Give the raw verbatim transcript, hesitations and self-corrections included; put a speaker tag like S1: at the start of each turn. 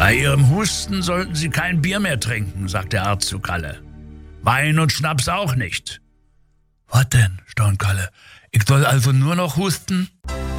S1: Bei Ihrem Husten sollten Sie kein Bier mehr trinken, sagt der Arzt zu Kalle. Wein und Schnaps auch nicht. Was denn, staunt Kalle? Ich soll also nur noch husten?